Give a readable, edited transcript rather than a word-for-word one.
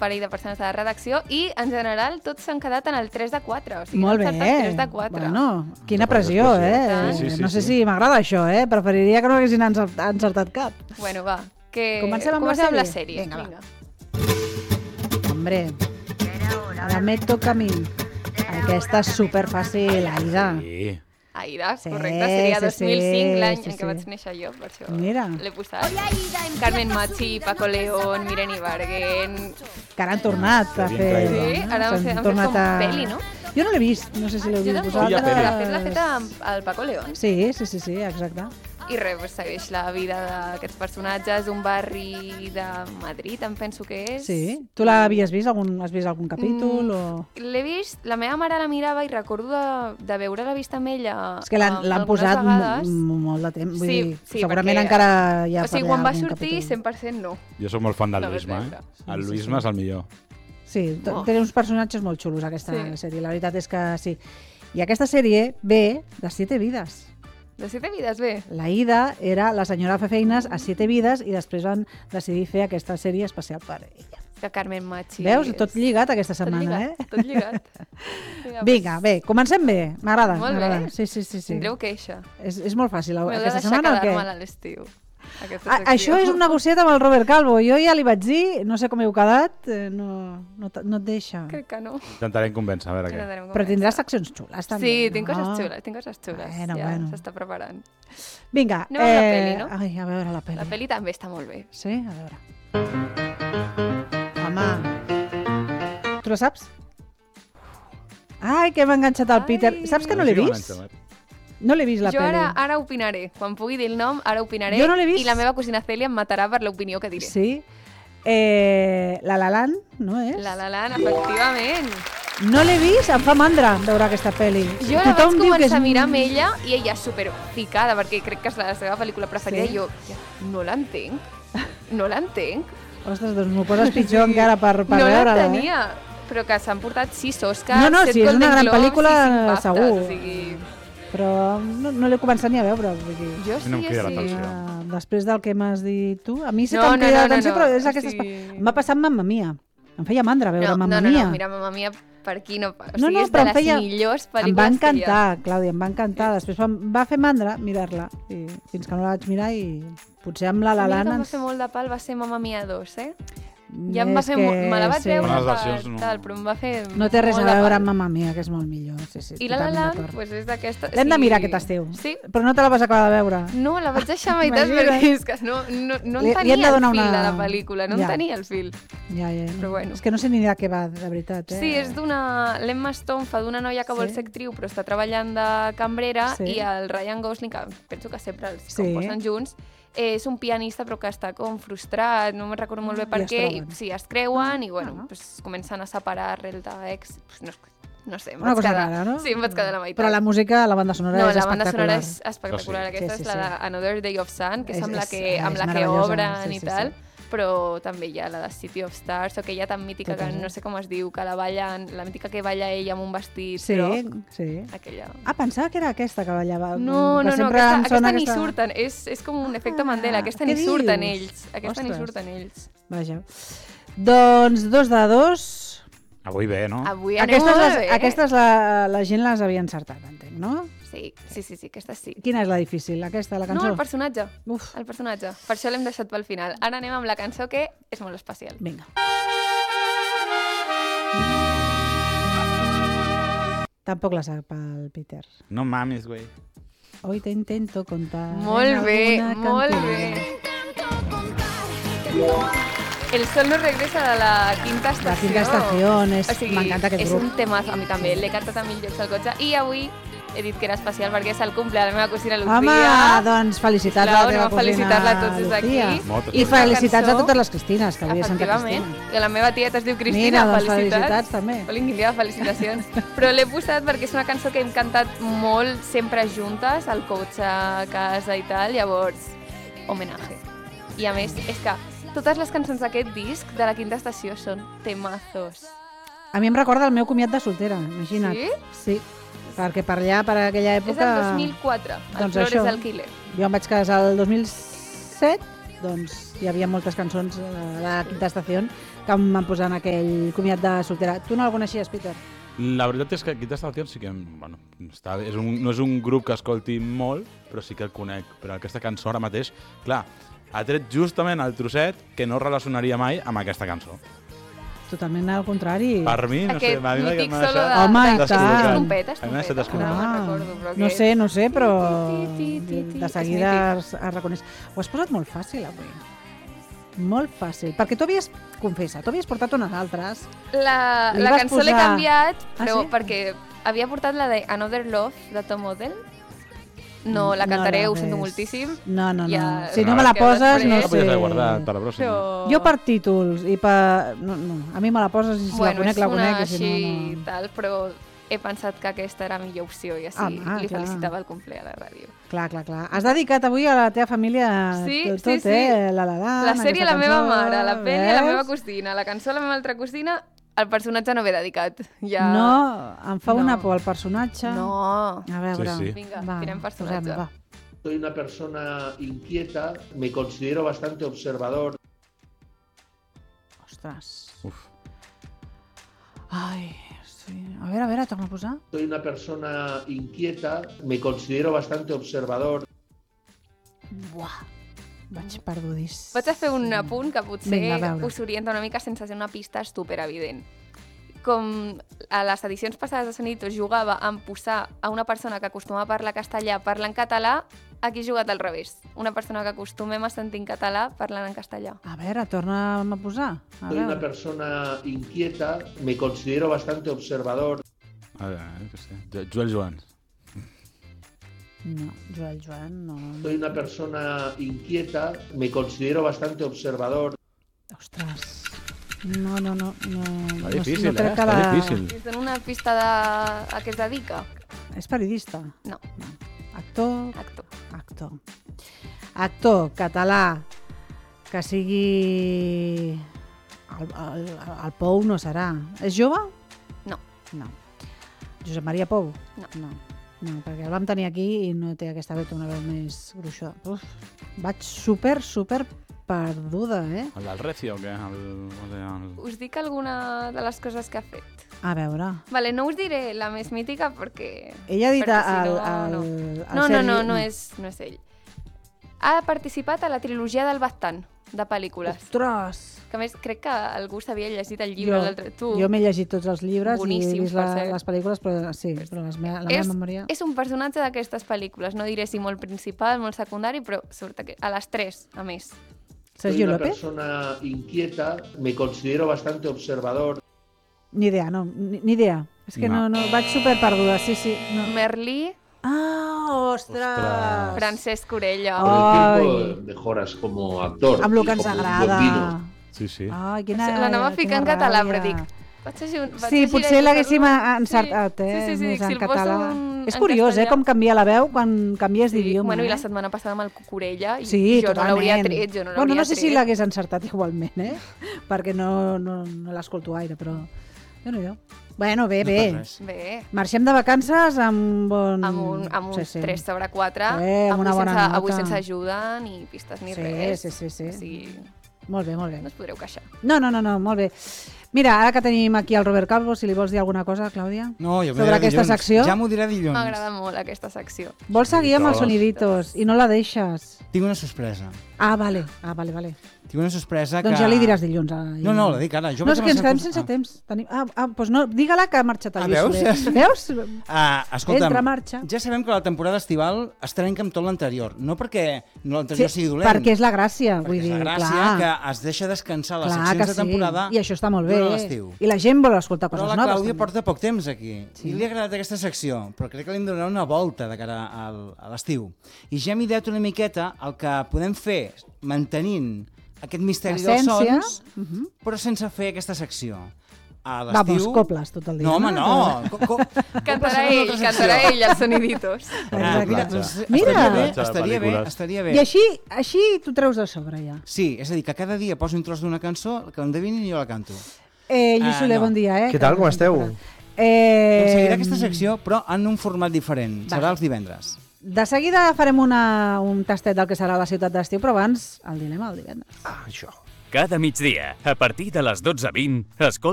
parell de persones a la redacció i, en general, tots s'han quedat en el 3 de 4. O sigui, Molt bé. 3 de 4. Bueno, quina pressió, Sí. No sé si m'agrada això, Preferiria que no haguessin encertat cap. Bueno, va, que Comencem amb la sèrie? Vinga. Hombre, ara me toca a mi. Aquesta és superfàcil, Aida. Sí. Aida, Sí, correcte, seria sí, 2005, l'any sí, en què sí. vaig néixer jo, per això Mira. l'he posat. Carmen Machi, Paco León, Miren Ibargüen... Que ara han tornat a Sí, fer... Sí, ara han fet com peli, no? Jo no l'he vist, no sé si l'heu Jo vist tampoc, Ja, peli. de fet l'ha fet el Paco León. Sí, exacte. I res, pues, segueix la vida d'aquests personatges, un barri de Madrid, em penso que és. Sí. Tu l'havies vist? Has vist algun capítol? O... L'he vist, la meva mare la mirava i recordo de veure-la vist amb ella. És que l'han algunes posat vegades. molt de temps. Vull Sí, dir, sí, segurament perquè- encara hi ha O sigui, per allà quan va algun sortir, capítol. 100% no. Jo sóc molt fan del La vaig Luisma, veure. El Luisma és el millor. Sí, Oh. té uns personatges molt xulos, aquesta Sí. sèrie. La veritat és que sí. I aquesta sèrie ve de 7 vides. De 7 vides, bé. La Ida era la senyora fa feines a 7 vides i després van decidir fer aquesta sèrie especial per ella. Que Carmen Machi. Veus? és- Tot lligat aquesta Tot setmana, lligat, tot lligat. Vinga, bé, comencem bé. M'agrada. Molt m'agrada. bé. Sí. Tindreu queixa. És molt fàcil. M'heu de Aquesta deixar setmana o què? quedar-me a l'estiu. Aquesta Això secció. és un negociat amb el Robert Calvo. Jo ja li vaig dir, no sé com heu quedat, no et deixa. Crec que no. Intentarem convèncer, a veure què. Intentarem Però tindràs convèncer. seccions xules, també. Sí, no? tinc coses xules, tinc coses xules. Bueno, ja bueno. s'està preparant. Vinga. Anem amb la peli, no? Ai, a veure la peli. La peli també està molt bé. Sí? A veure. Home. Tu la saps? Ai, que m'ha enganxat el Ai. Peter. Saps que no l'he vist? No l'he vist, la Jo peli. ara opinaré. Quan pugui dir el nom, ara opinaré. Jo no l'he vist. I la meva cosina Cèlia em matarà per l'opinió que diré. Sí. La La Land, no és? La La Land, efectivament. No l'he vist, em fa mandra veure aquesta peli. Jo la vaig Tothom diu que començar és... a mirar amb ella i ella super picada, perquè crec que és la seva pel·lícula preferida. Sí? I jo, no l'entenc. No l'entenc. Ostres, doncs m'ho poses pitjor encara per No la veure-la. tenia. Però que s'han portat 6 Oscars, No, no, 7 sí, és una Golden gran Globes pel·lícula, i 5 BAFTAs, segur. O sigui, Però no l'he començat ni a veure. Vull dir. jo no em sí, crida sí. l'atenció. Després del que m'has dit tu, a mi sí No, que em no, crida no, l'atenció, no, però és o aquestes... sigui- Em va passar amb Mamma Mia. Em feia mandra veure No, Mamma no, Mia. no, mira, Mamma Mia, per aquí no... O No, sigui, no, és però de em les feia- millors pel·lícules Em va que hi ha. encantar, Clàudia, em va encantar. Després va fer mandra mirar-la, i fins que no la vaig mirar i potser amb la La A mi el Land... que em va fer molt de pal va ser Mamma Mia 2, Ja em va fer molt... Me la vaig veure Bones per versions, no. tal, però em va fer No té res a molt de veure pal. amb Mamma Mia, que és molt millor. Sí, I La La totalment Land, d'acord. pues és d'aquesta... L'hem de mirar aquest estiu. Sí? Però no te la vas acabar de veure. No, la vaig deixar a meitat Imagina't. perquè és que no Li hem tenia de el donar fil una- de la pel·lícula, no Ja. en tenia el fil. Ja. Però bueno. És que no sé ni de què va, de veritat. Sí, és d'una... L'Emma Stone fa d'una noia que vol Sí. ser actriu però està treballant de cambrera Sí. i el Ryan Gosling, que penso que sempre els Sí. composen junts, és un pianista però que està com frustrat, no me'n recordo molt bé per I es què, troben. i sí, es creuen i bueno, Ah. pues, comencen a separar arrel d'ex, pues, no sé, em Una vaig cosa quedar... rara, no? Sí, em vaig quedar a la meitat. Però la música, la banda sonora No, és la banda sonora espectacular. és espectacular. Sí. Aquesta Sí, és sí, la sí. de Another Day of Sun, que és amb la que és obren meravellosa, i sí, tal, sí. però també hi ha la de City of Stars, o aquella tan mítica que Totes, no sé com es diu, que la ballen, la mítica que balla ella amb un vestit Sí, groc, sí. aquella... Pensava que era aquesta que ballava. No, que no, no, sempre em aquesta sona ni surten, és com un efecte Mandela, aquesta què ni surten dius? ells, aquesta ni Ostres. surten ells. Vaja. Doncs 2 de 2. Avui bé, no? Avui anem molt bé. Aquestes la gent les havia encertat, entenc, no? Sí, aquesta sí. Quina és la difícil? Aquesta, la cançó? No, el personatge. Uf. El personatge. Per això l'hem deixat pel final. Ara anem amb la cançó que és molt especial. Vinga. Tampoc la sap el Peter. No mamis, güey. Hoy te intento contar. Molt en bé, alguna molt canción. bé. El sol no regresa de la quinta estació. La quinta estació, m'encanta aquest és grup. un tema, a mi també, l'he cantat a 1000 llocs al cotxe i avui he dit que era especial perquè és el cumple de la meva cosina Lucía. Home, doncs felicitats a la teva Anem a cosina felicitar-la tots des d'aquí. Lucía. Moltes I felicitats. felicitats a Cançó. totes les Cristines, que avui és Santa Efectivament. Cristina. I la meva tieta es diu Cristina, Mira, doncs felicitats també. Oli, quin dia de felicitacions. Però l'he posat perquè és una cançó que hem cantat molt sempre juntes, al cotxe, a casa i tal, llavors, homenatge. I a més, és que totes les cançons d'aquest disc de la quinta estació són temazos. A mi em recorda el meu comiat de soltera, imagina't. Sí? Sí, perquè per allà, per aquella És època... del 2004, el Doncs Flores això. d'Alquiler. Jo em vaig casar el 2007, doncs hi havia moltes cançons de la quinta estació que em van posar en aquell comiat de soltera. Tu no el coneixies, Peter? La veritat és que Kid Stallion sí que... Bueno, no és un grup que escolti molt, però sí que el conec. Però aquesta cançó ara mateix, clar, ha tret justament el trosset que no relacionaria mai amb aquesta cançó. Totalment al contrari. Per mi, no sé, Aquest mític m'ha solo deixat... de... Home, i és tant. trompeta, A mi m'ha deixat no me'n Ah, recordo, però no aquest... sé, però Ti. de seguida es reconeix. Ho has posat molt fàcil avui. Molt fàcil. Perquè tu havies, confessa, tu havies portat unes altres. La Li vas cançó l'he posar- canviat, però sí? perquè havia portat la de Another Love de Tom Odell. No la cantaré, ho sento moltíssim. No. Ja- Si no me la poses, no La podies haver sé. guardat per la pròxima. Però... Jo per títols i per... No, a mi me la poses i si bueno, la conec, i és si una no, així no. tal, però he pensat que aquesta era la millor opció i així Home, li clar. felicitava el complet a la ràdio. Clar. Has dedicat avui a la teva família Sí, tot, sí. La La sèrie a la meva mare, la pel·li a la meva veus? cosina, la cançó a la meva altra cosina, el personatge no ve dedicat. Ja... No, em fa No. una por el personatge. No. A veure, Sí, sí. Vinga, va, tirem personatge. posem-lo, va. Soy una persona inquieta, me considero bastante observador. Ostres. Uf. Ai, sí. A veure, torna a posar. Soy una persona inquieta, me considero bastante observador. Buah, vaig perdudís. Vaig a fer un apunt que potser Vinga, a veure. us orienta una mica sense ser una pista superevident. Com a les edicions passades de Sonidos jugava amb posar a una persona que acostuma a parlar castellà parlant català, aquí he jugat al revés. Una persona que acostumem a sentir en català parlant en castellà. A veure, torna'm a posar. A Soy una veure. persona inquieta, me considero bastante observador. A veure, què sé. Joel Joan. No, Joan, no. Soy una persona inquieta, me considero bastante observador. Ostres. No. Està difícil, no crec que Està difícil. Us dono una pista de a què es dedica? És periodista? No, Actor? actor. Actor català que sigui... El Pou no serà. És jove? No. No. Josep Maria Pou? No. No, perquè el vam tenir aquí i no té aquesta veu, té una veu més gruixuda. Uf, vaig super perduda, eh? El del Recio, o què? Us dic alguna de les coses que ha fet. A veure. Vale, no us diré la més mítica perquè... Ella ha dit perquè si no és ell. Ha participat a la trilogia del Bastant, de pel·lícules. Ostres! Que a més, crec que algú s'havia llegit el llibre l'altre. Tu. Jo m'he llegit tots els llibres i he Boníssims, vist per cert. les pel·lícules, però sí, però la meva memòria... És un personatge d'aquestes pel·lícules, no diré si molt principal, molt secundari, però surt a les 3, a més. Soy Sergio una López? persona inquieta, me considero bastante observador. Ni idea, no, ni idea. És que no, vaig super perduda, sí. No. Merlí, Ostres! Francesc Orella. Con el tiempo Ai. mejoras como actor. Amb el que y ens como un agrada. buen vino. Sí. Ai, quina... L'anava a ficar en quina català, ràbia. però dic... Sí, potser l'haguéssim encertat, Sí, més si en el poso català. en És curiós, castellà. com canvia la veu quan canvies d'idioma. Bueno, i la setmana passada amb el Cucurella, i Sí, jo totalment. no l'hauria tret, jo no l'hauria Bueno, no sé si tret. l'hagués encertat igualment, perquè no l'escolto gaire, però... Jo. Bueno, bé. Bé, Marxem de vacances amb bon... amb un 3 sobre 4, amb una bona nota. avui sense ajuda, ni pistes ni res. Sí. O sigui, Molt bé. no us podreu queixar. No, molt bé. Mira, ara que tenim aquí el Robert Calvo, si li vols dir alguna cosa, Clàudia? No, jo Sobre aquesta secció? Ja m'ho dirà dilluns. M'agrada molt aquesta secció. Vols seguir amb els Soniditos. soniditos i no la deixes. Tinc una sorpresa. Ah, vale. Tinc una sorpresa Doncs que... ja li diràs dilluns. No, la dic ara. Jo No, vaig és que ens avançar quedem curs- sense temps. Doncs no, digue-la que ha marxat el Ah, Lluís veus? Soler. Veus? Escolta'm, Entra, marxa. ja sabem que la temporada estival es trenca amb tot l'anterior. No perquè l'anterior sigui dolent. perquè és la gràcia. perquè Vull és dir, la gràcia clar, que es deixa descansar les clar seccions que de temporada I això està molt bé. durant l'estiu. I la gent vol escoltar Però coses la noves. Clàudia també. porta poc temps aquí. Sí. I li ha agradat aquesta secció, però crec que li hem de donar una volta de cara a l'estiu. I ja hem ideat una miqueta el que podem fer mantenint aquest misteri dels L'essència. sons, però sense fer aquesta secció. A Vamos, l'estiu... coples tot el dia. No, home, no. Cantarà ell, els Soniditos. Mira, Platja. doncs, Mira. estaria bé. I així t'ho treus de sobre ja. Sí, és a dir, que cada dia poso un tros d'una cançó, que endevinin i jo la canto. Lluís Soler, no. bon dia. Què tal, com esteu? Doncs seguirà aquesta secció, però en un format diferent. Serà els divendres. De seguida farem un tastet del que serà la ciutat d'estiu, però abans el dilema del divendres. Ah, això. Cada migdia, a partir de les 12:20, escolta